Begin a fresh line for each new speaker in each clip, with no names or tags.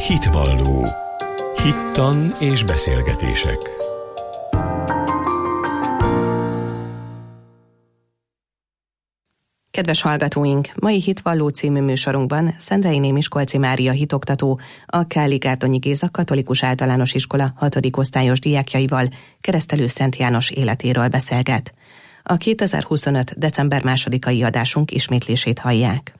Hitvalló. Hittan és beszélgetések.
Kedves hallgatóink! Mai Hitvalló című műsorunkban Szendrei Miskolci Mária hitoktató, a Kálli Gárdonyi Géza Katolikus Általános Iskola 6. osztályos diákjaival Keresztelő Szent János életéről beszélget. A 2025. december 2. adásunk ismétlését hallják.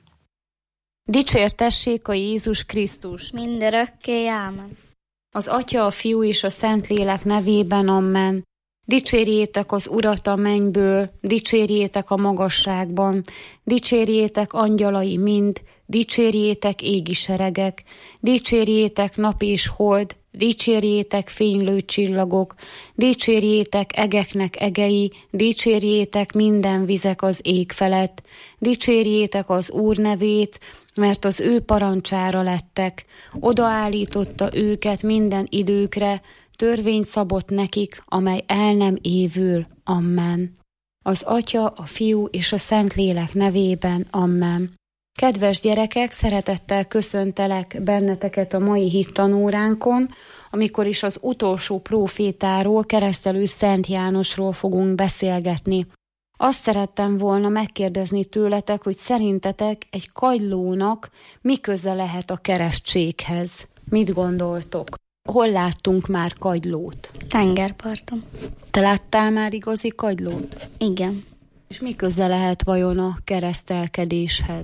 Dicsértessék a Jézus Krisztus!
Mindörökké, ámen.
Az Atya, a Fiú és a Szentlélek nevében, amen. Dicsérjétek az Urat a mennyből, dicsérjétek a magasságban, dicsérjétek angyalai mind, dicsérjétek égi seregek, dicsérjétek nap és hold, dicsérjétek fénylő csillagok, dicsérjétek egeknek egei, dicsérjétek minden vizek az ég felett, dicsérjétek az Úr nevét, mert az ő parancsára lettek, odaállította őket minden időkre, törvényt szabott nekik, amely el nem évül. Amen. Az Atya, a Fiú és a Szentlélek nevében. Amen. Kedves gyerekek, szeretettel köszöntelek benneteket a mai hittanóránkon, amikor is az utolsó prófétáról, Keresztelő Szent Jánosról fogunk beszélgetni. Azt szerettem volna megkérdezni tőletek, hogy szerintetek egy kagylónak mi köze lehet a keresztséghez? Mit gondoltok? Hol láttunk már kagylót?
Tengerparton.
Te láttál már igazi kagylót?
Igen.
És mi köze lehet vajon a keresztelkedéshez?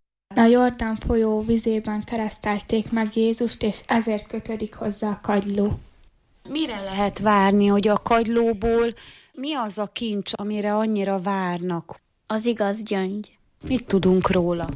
A Jordán folyó vizében keresztelték meg Jézust, és ezért kötődik hozzá a kagyló.
Mire lehet várni, hogy a kagylóból mi az a kincs, amire annyira várnak?
Az igaz gyöngy.
Mit tudunk róla?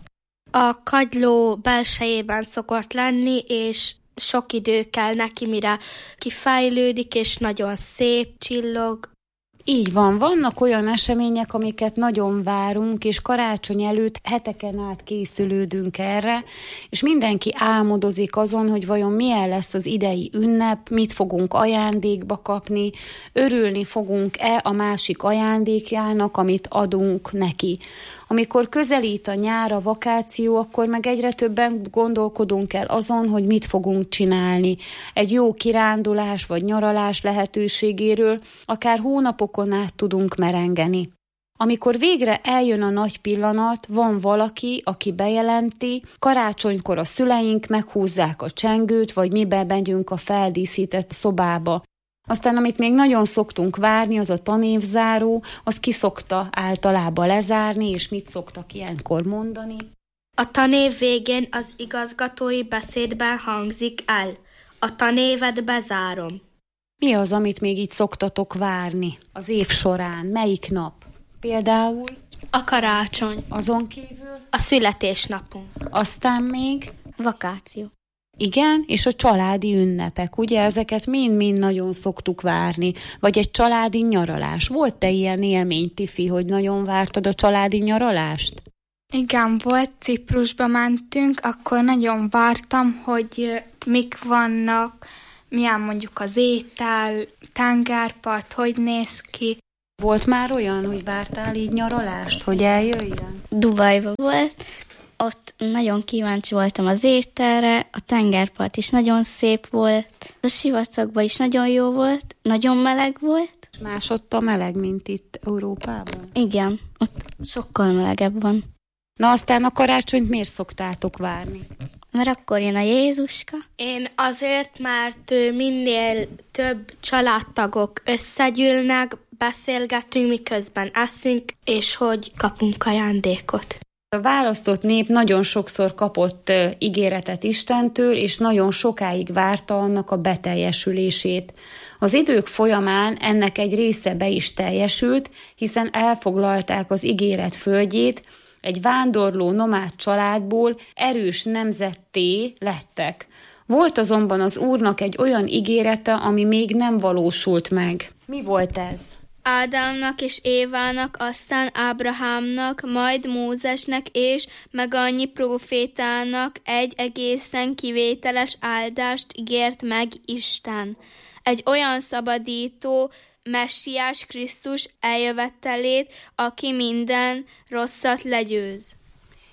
A kagyló belsejében szokott lenni, és sok idő kell neki, mire kifejlődik, és nagyon szép, csillog.
Így van, vannak olyan események, amiket nagyon várunk, és karácsony előtt heteken át készülődünk erre, és mindenki álmodozik azon, hogy vajon milyen lesz az idei ünnep, mit fogunk ajándékba kapni, örülni fogunk-e a másik ajándékjának, amit adunk neki. Amikor közelít a nyár, a vakáció, akkor meg egyre többen gondolkodunk el azon, hogy mit fogunk csinálni. Egy jó kirándulás vagy nyaralás lehetőségéről akár hónapokon át tudunk merengeni. Amikor végre eljön a nagy pillanat, van valaki, aki bejelenti, karácsonykor a szüleink meghúzzák a csengőt, vagy mi bemegyünk a feldíszített szobába. Aztán, amit még nagyon szoktunk várni, az a tanévzáró, az ki szokta általában lezárni, és mit szoktak ilyenkor mondani?
A tanév végén az igazgatói beszédben hangzik el. A tanévet bezárom.
Mi az, amit még így szoktatok várni az év során? Melyik nap? Például?
A karácsony.
Azon kívül?
A születésnapunk.
Aztán még?
Vakáció.
Igen, és a családi ünnepek, ugye ezeket mind-mind nagyon szoktuk várni, vagy egy családi nyaralás. Volt-e ilyen élmény, Tifi, hogy nagyon vártad a családi nyaralást?
Igen, volt, Ciprusba mentünk, akkor nagyon vártam, hogy mik vannak, milyen mondjuk az étel, tengerpart, hogy néz ki.
Volt már olyan, hogy vártál így nyaralást, hogy eljöjjön?
Dubajba volt. Ott nagyon kíváncsi voltam az ételre, a tengerpart is nagyon szép volt, a sivatagban is nagyon jó volt, nagyon meleg volt.
És másotta meleg, mint itt Európában?
Igen, ott sokkal melegebb van.
Na aztán a karácsonyt miért szoktátok várni?
Mert akkor jön a Jézuska.
Én azért, mert minél több családtagok összegyűlnek, beszélgetünk, miközben eszünk, és hogy kapunk ajándékot.
A választott nép nagyon sokszor kapott ígéretet Istentől, és nagyon sokáig várta annak a beteljesülését. Az idők folyamán ennek egy része be is teljesült, hiszen elfoglalták az ígéret földjét, egy vándorló nomád családból erős nemzetté lettek. Volt azonban az Úrnak egy olyan ígérete, ami még nem valósult meg. Mi volt ez?
Ádámnak és Évának, aztán Ábrahámnak, majd Mózesnek és meg annyi prófétának egy egészen kivételes áldást ígért meg Isten. Egy olyan szabadító, Messiás Krisztus eljövetelét, aki minden rosszat legyőz.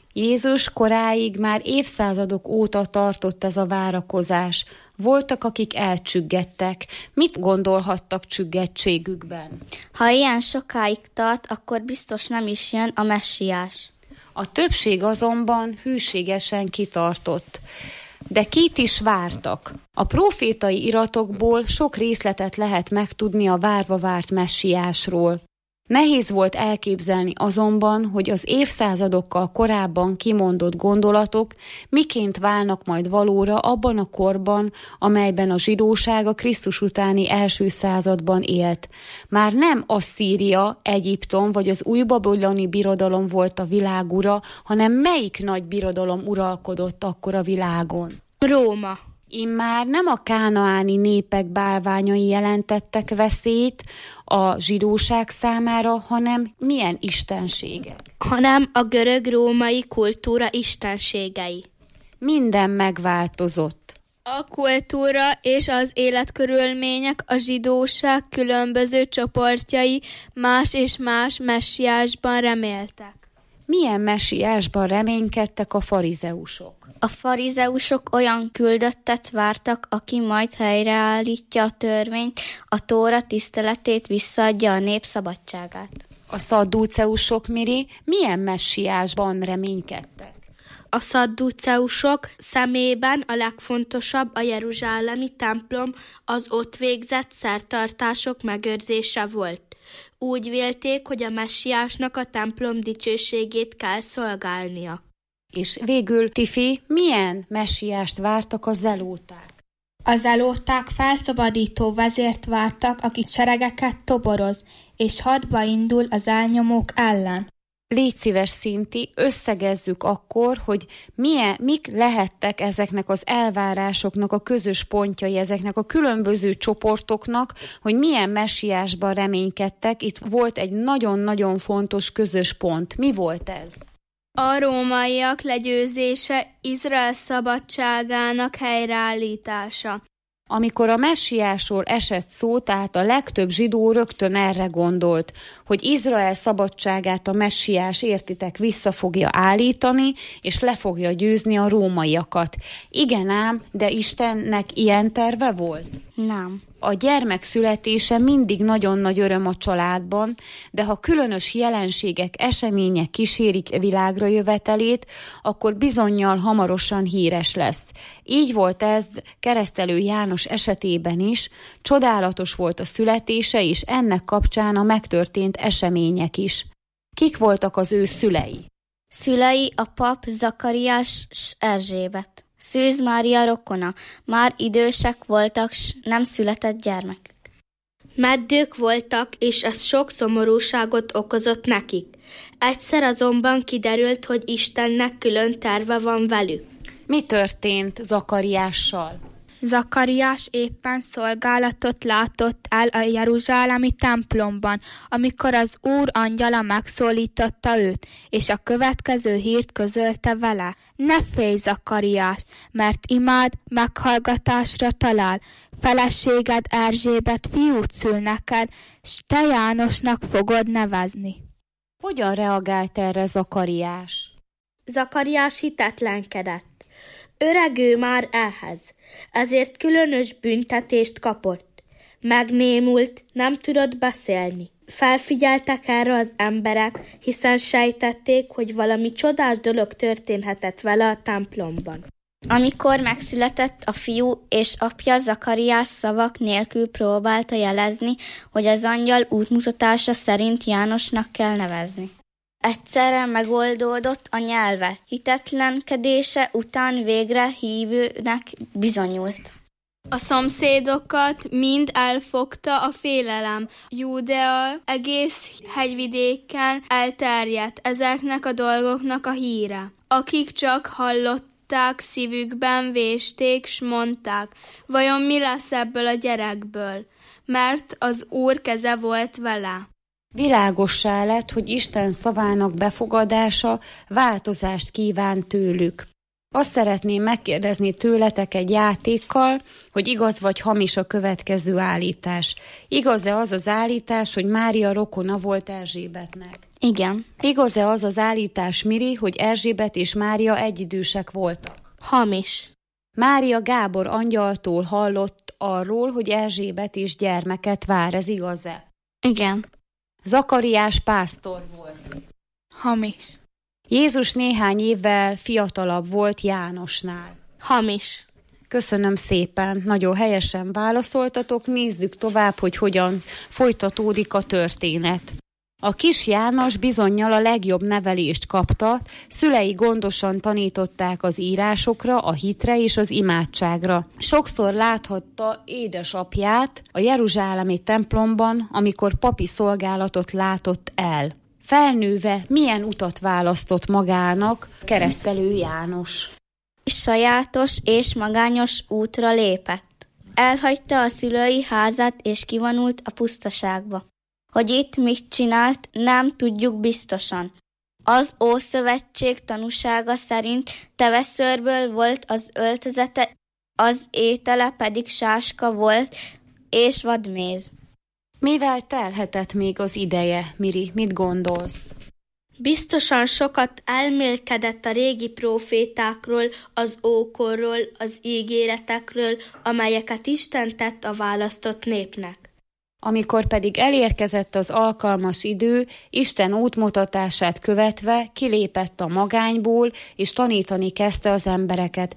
Jézus koráig már évszázadok óta tartott ez a várakozás. Voltak, akik elcsüggedtek. Mit gondolhattak csüggettségükben?
Ha ilyen sokáig tart, akkor biztos nem is jön a messiás.
A többség azonban hűségesen kitartott. De kit is vártak? A prófétai iratokból sok részletet lehet megtudni a várva várt messiásról. Nehéz volt elképzelni azonban, hogy az évszázadokkal korábban kimondott gondolatok miként válnak majd valóra abban a korban, amelyben a zsidóság a Krisztus utáni első században élt. Már nem Asszíria, Egyiptom vagy az új babiloni birodalom volt a világ ura, hanem melyik nagy birodalom uralkodott akkor a világon?
Róma.
Immár nem a kánaáni népek bálványai jelentettek veszélyt a zsidóság számára, hanem milyen istenségek?
Hanem a görög-római kultúra istenségei.
Minden megváltozott.
A kultúra és az életkörülmények, a zsidóság különböző csoportjai más és más messiásban reméltek.
Milyen messiásban reménykedtek a farizeusok?
A farizeusok olyan küldöttet vártak, aki majd helyreállítja a törvényt, a Tóra tiszteletét, visszaadja a nép szabadságát.
A szadduceusok, Miri, milyen messiásban reménykedtek?
A szadduceusok szemében a legfontosabb a jeruzsálemi templom, az ott végzett szertartások megőrzése volt. Úgy vélték, hogy a messiásnak a templom dicsőségét kell szolgálnia.
És végül, Tifi, milyen messiást vártak a zelóták?
A zelóták felszabadító vezért vártak, aki seregeket toboroz, és hadba indul az elnyomók ellen.
Légy szíves, Szinti, összegezzük akkor, hogy mik lehettek ezeknek az elvárásoknak a közös pontjai, ezeknek a különböző csoportoknak, hogy milyen messiásban reménykedtek. Itt volt egy nagyon-nagyon fontos közös pont. Mi volt ez?
A rómaiak legyőzése, Izrael szabadságának helyreállítása.
Amikor a messiásról esett szó, tehát a legtöbb zsidó rögtön erre gondolt, hogy Izrael szabadságát a messiás, értitek, vissza fogja állítani, és le fogja győzni a rómaiakat. Igen ám, de Istennek ilyen terve volt?
Nem.
A gyermek születése mindig nagyon nagy öröm a családban, de ha különös jelenségek, események kísérik világra jövetelét, akkor bizonnyal hamarosan híres lesz. Így volt ez Keresztelő János esetében is, csodálatos volt a születése, és ennek kapcsán a megtörtént események is. Kik voltak az ő szülei?
Szülei a pap Zakariás s Erzsébet. Szűz Mária rokona, már idősek voltak, s nem született gyermekük.
Meddők voltak, és ez sok szomorúságot okozott nekik. Egyszer azonban kiderült, hogy Istennek külön terve van velük.
Mi történt Zakariással?
Zakariás éppen szolgálatot látott el a jeruzsálemi templomban, amikor az Úr angyala megszólította őt, és a következő hírt közölte vele. Ne félj, Zakariás, mert imád meghallgatásra talál. Feleséged Erzsébet fiút szül neked, s te Jánosnak fogod nevezni.
Hogyan reagált erre Zakariás?
Zakariás hitetlenkedett. Öregő már ehhez, ezért különös büntetést kapott. Megnémult, nem tudott beszélni. Felfigyeltek erre az emberek, hiszen sejtették, hogy valami csodás dolog történhetett vele a templomban.
Amikor megszületett a fiú, és apja Zakariás szavak nélkül próbálta jelezni, hogy az angyal útmutatása szerint Jánosnak kell nevezni. Egyszerre megoldódott a nyelve, hitetlenkedése után végre hívőnek bizonyult.
A szomszédokat mind elfogta a félelem. Júdea egész hegyvidéken elterjedt ezeknek a dolgoknak a híre. Akik csak hallották, szívükben vésték, s mondták, vajon mi lesz ebből a gyerekből, mert az Úr keze volt vele.
Világossá lett, hogy Isten szavának befogadása változást kíván tőlük. Azt szeretném megkérdezni tőletek egy játékkal, hogy igaz vagy hamis a következő állítás. Igaz-e az az állítás, hogy Mária rokona volt Erzsébetnek?
Igen.
Igaz-e az az állítás, Miri, hogy Erzsébet és Mária egyidősek voltak?
Hamis.
Mária Gábor angyaltól hallott arról, hogy Erzsébet is gyermeket vár, ez igaz-e?
Igen.
Zakariás pásztor volt.
Hamis.
Jézus néhány évvel fiatalabb volt Jánosnál.
Hamis.
Köszönöm szépen, nagyon helyesen válaszoltatok, nézzük tovább, hogy hogyan folytatódik a történet. A kis János bizonnyal a legjobb nevelést kapta, szülei gondosan tanították az írásokra, a hitre és az imádságra. Sokszor láthatta édesapját a jeruzsálemi templomban, amikor papi szolgálatot látott el. Felnőve milyen utat választott magának keresztelő János?
Sajátos és magányos útra lépett. Elhagyta a szülői házát és kivonult a pusztaságba. Hogy itt mit csinált, nem tudjuk biztosan. Az Ószövetség tanúsága szerint teveszőrből volt az öltözete, az étele pedig sáska volt és vadméz.
Mivel telhetett még az ideje, Miri? Mit gondolsz?
Biztosan sokat elmélkedett a régi prófétákról, az ókorról, az ígéretekről, amelyeket Isten tett a választott népnek.
Amikor pedig elérkezett az alkalmas idő, Isten útmutatását követve kilépett a magányból, és tanítani kezdte az embereket.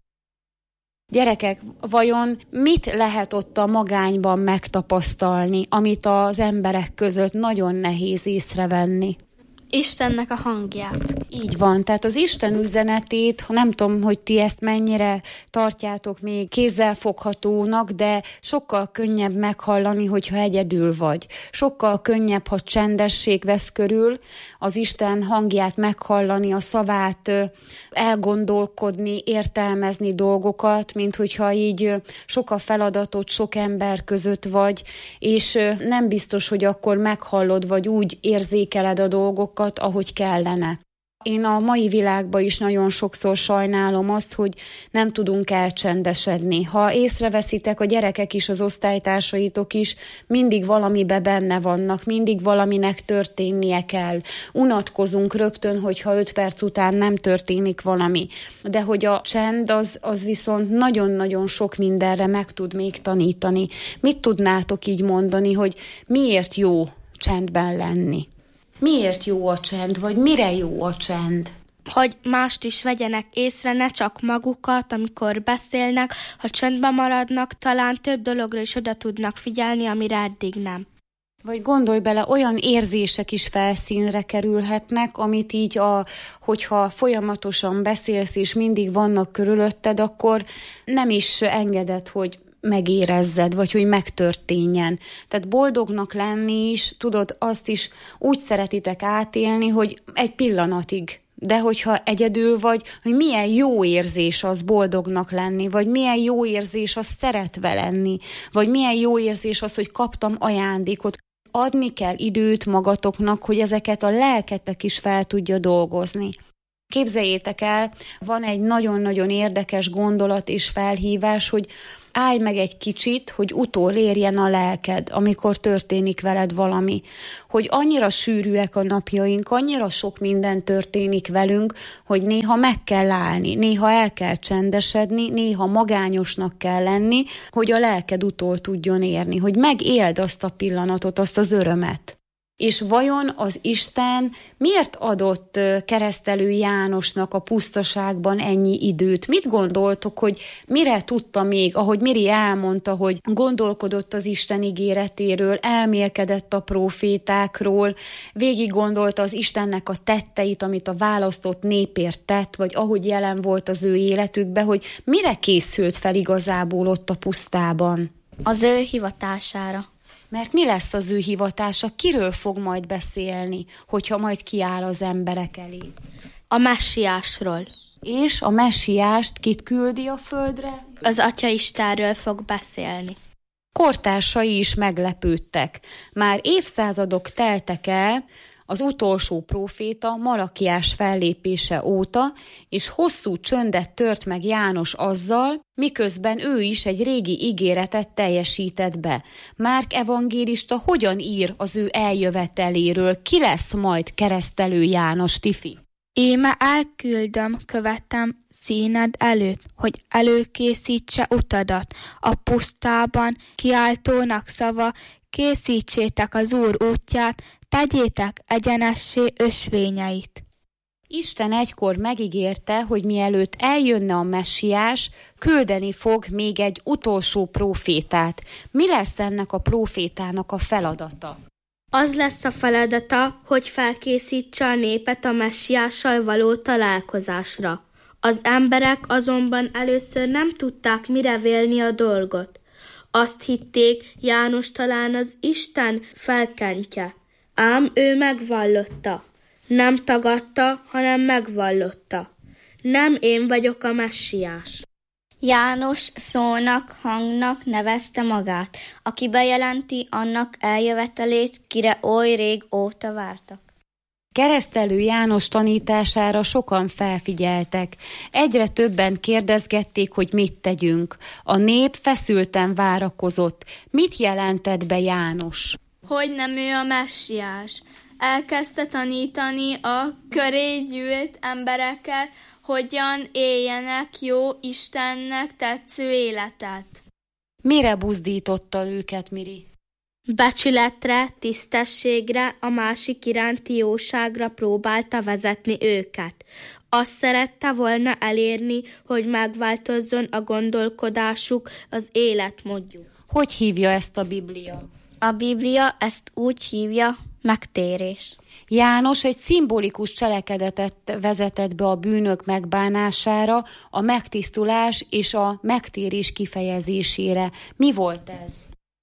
Gyerekek, vajon mit lehet ott a magányban megtapasztalni, amit az emberek között nagyon nehéz észrevenni?
Istennek a hangját.
Így van, tehát az Isten üzenetét, nem tudom, hogy ti ezt mennyire tartjátok még kézzelfoghatónak, de sokkal könnyebb meghallani, hogyha egyedül vagy. Sokkal könnyebb, ha csendesség vesz körül, az Isten hangját meghallani, a szavát elgondolkodni, értelmezni dolgokat, mint hogyha így sok a feladatot, sok ember között vagy, és nem biztos, hogy akkor meghallod, vagy úgy érzékeled a dolgokat, ahogy kellene. Én a mai világban is nagyon sokszor sajnálom azt, hogy nem tudunk elcsendesedni. Ha észreveszitek, a gyerekek is, az osztálytársaitok is mindig valamibe benne vannak, mindig valaminek történnie kell. Unatkozunk rögtön, hogyha 5 perc után nem történik valami. De hogy a csend az viszont nagyon-nagyon sok mindenre meg tud még tanítani. Mit tudnátok így mondani, hogy miért jó csendben lenni? Miért jó a csend, vagy mire jó a csend?
Hogy mást is vegyenek észre, ne csak magukat, amikor beszélnek, ha csöndben maradnak, talán több dologra is oda tudnak figyelni, amire eddig nem.
Vagy gondolj bele, olyan érzések is felszínre kerülhetnek, amit így, hogyha folyamatosan beszélsz, és mindig vannak körülötted, akkor nem is engeded, hogy megérezzed, vagy hogy megtörténjen. Tehát boldognak lenni is, tudod, azt is úgy szeretitek átélni, hogy egy pillanatig. De hogyha egyedül vagy, hogy milyen jó érzés az boldognak lenni, vagy milyen jó érzés az szeretve lenni, vagy milyen jó érzés az, hogy kaptam ajándékot. Adni kell időt magatoknak, hogy ezeket a lelketek is fel tudja dolgozni. Képzeljétek el, van egy nagyon-nagyon érdekes gondolat és felhívás, hogy állj meg egy kicsit, hogy utolérjen a lelked, amikor történik veled valami. Hogy annyira sűrűek a napjaink, annyira sok minden történik velünk, hogy néha meg kell állni, néha el kell csendesedni, néha magányosnak kell lenni, hogy a lelked utol tudjon érni, hogy megéld azt a pillanatot, azt az örömet. És vajon az Isten miért adott keresztelő Jánosnak a pusztaságban ennyi időt? Mit gondoltok, hogy mire tudta még, ahogy Miri elmondta, hogy gondolkodott az Isten ígéretéről, elmélkedett a prófétákról, végig gondolta az Istennek a tetteit, amit a választott népért tett, vagy ahogy jelen volt az ő életükben, hogy mire készült fel igazából ott a pusztában?
Az ő hivatására.
Mert mi lesz az ő hivatása? Kiről fog majd beszélni, hogyha majd kiáll az emberek elé?
A messiásról.
És a messiást kit küldi a földre?
Az Atya Istenről fog beszélni.
Kortársai is meglepődtek. Már évszázadok teltek el, az utolsó próféta Malakiás fellépése óta, és hosszú csöndet tört meg János azzal, miközben ő is egy régi ígéretet teljesített be. Márk evangélista hogyan ír az ő eljöveteléről? Ki lesz majd keresztelő János, Tifi?
Íme elküldöm, követem színed előtt, hogy előkészítse utadat. A pusztában kiáltónak szava, készítsétek az Úr útját, tegyétek egyenessé ösvényeit.
Isten egykor megígérte, hogy mielőtt eljönne a messiás, küldeni fog még egy utolsó prófétát. Mi lesz ennek a prófétának a feladata?
Az lesz a feladata, hogy felkészítse a népet a messiással való találkozásra. Az emberek azonban először nem tudták mire vélni a dolgot. Azt hitték, János talán az Isten felkentje. Ám ő megvallotta. Nem tagadta, hanem megvallotta. Nem én vagyok a messiás.
János szónak, hangnak nevezte magát, aki bejelenti annak eljövetelét, kire oly rég óta vártak.
Keresztelő János tanítására sokan felfigyeltek. Egyre többen kérdezgették, hogy mit tegyünk. A nép feszülten várakozott. Mit jelentett be János?
Hogy nem ő a messiás. Elkezdte tanítani a köré gyűlt embereket, hogyan éljenek jó Istennek tetsző életet.
Mire buzdította őket, Miri?
Becsületre, tisztességre, a másik iránti jóságra próbálta vezetni őket. Azt szerette volna elérni, hogy megváltozzon a gondolkodásuk, az életmódjuk.
Hogy hívja ezt a Biblia?
A Biblia ezt úgy hívja, megtérés.
János egy szimbolikus cselekedetet vezetett be a bűnök megbánására, a megtisztulás és a megtérés kifejezésére. Mi volt ez?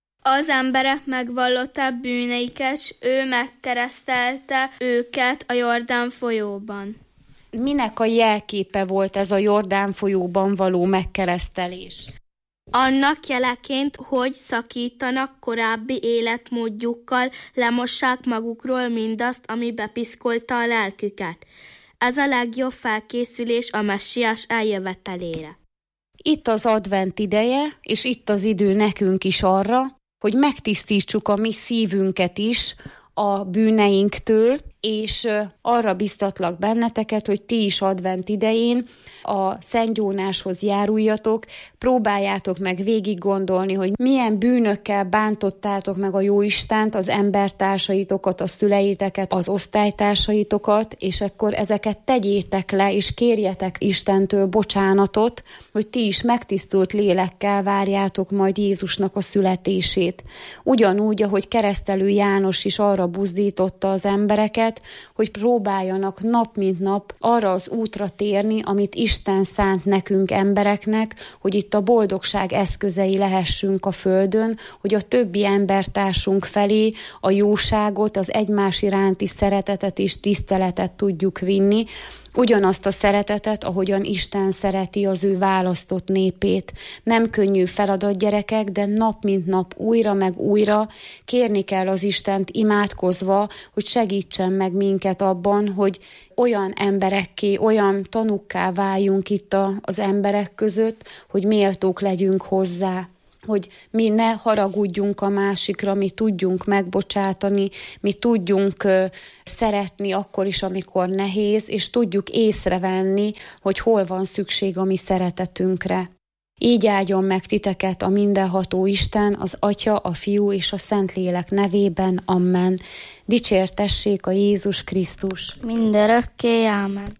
Az emberek megvallották bűneiket, s ő megkeresztelte őket a Jordán folyóban.
Minek a jelképe volt ez a Jordán folyóban való megkeresztelés?
Annak jeleként, hogy szakítanak korábbi életmódjukkal, lemossák magukról mindazt, ami bepiszkolta a lelküket. Ez a legjobb felkészülés a messiás eljövetelére.
Itt az advent ideje, és itt az idő nekünk is arra, hogy megtisztítsuk a mi szívünket is a bűneinktől, és arra biztatlak benneteket, hogy ti is advent idején a szentgyónáshoz járuljatok, próbáljátok meg végig gondolni, hogy milyen bűnökkel bántottátok meg a Jóistent, az embertársaitokat, a szüleiteket, az osztálytársaitokat, és akkor ezeket tegyétek le, és kérjetek Istentől bocsánatot, hogy ti is megtisztult lélekkel várjátok majd Jézusnak a születését. Ugyanúgy, ahogy keresztelő János is arra buzdította az embereket, hogy próbáljanak nap mint nap arra az útra térni, amit Isten szánt nekünk embereknek, hogy itt a boldogság eszközei lehessünk a földön, hogy a többi embertársunk felé a jóságot, az egymás iránti szeretetet és tiszteletet tudjuk vinni, ugyanazt a szeretetet, ahogyan Isten szereti az ő választott népét. Nem könnyű feladat, gyerekek, de nap mint nap újra meg újra kérni kell az Istent imádkozva, hogy segítsen meg minket abban, hogy olyan emberekké, olyan tanukká váljunk itt az emberek között, hogy méltók legyünk hozzá. Hogy mi ne haragudjunk a másikra, mi tudjunk megbocsátani, mi tudjunk szeretni akkor is, amikor nehéz, és tudjuk észrevenni, hogy hol van szükség a mi szeretetünkre. Így áldjon meg titeket a mindenható Isten, az Atya, a Fiú és a Szentlélek nevében. Amen. Dicsértessék a Jézus Krisztus.
Mindörökké, ámen.